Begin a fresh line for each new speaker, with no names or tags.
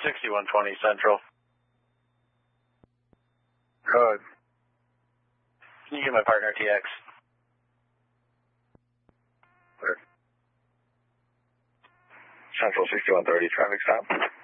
6120 Central.
Good.
Can you get my partner TX?
Central 6130, traffic stop.